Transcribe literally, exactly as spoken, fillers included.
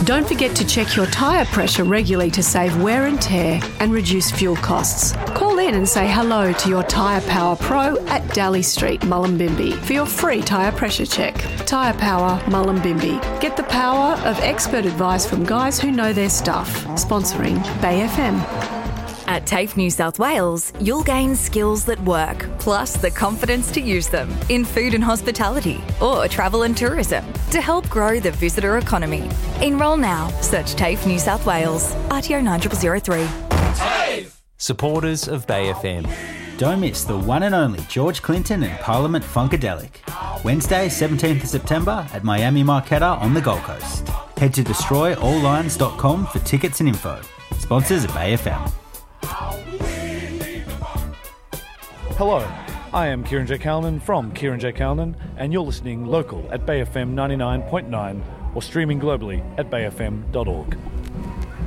Don't forget to check your tyre pressure regularly to save wear and tear and reduce fuel costs. Call in and say hello to your Tyre Power Pro at Daly Street, Mullumbimby for your free tyre pressure check. Tyre Power, Mullumbimby. Get the power of expert advice from guys who know their stuff. Sponsoring Bay F M. At TAFE New South Wales, you'll gain skills that work, plus the confidence to use them in food and hospitality or travel and tourism to help grow the visitor economy. Enrol now. Search TAFE New South Wales. R T O nine zero zero three. TAFE! Supporters of Bay F M. Don't miss the one and only George Clinton and Parliament Funkadelic. Wednesday, seventeenth of September at Miami Marquetta on the Gold Coast. Head to destroy all lines dot com for tickets and info. Sponsors of Bay F M. Hello, I am Kieran J. Calnan from Kieran J. Calnan, and you're listening local at Bay F M ninety-nine point nine or streaming globally at bay f m dot org.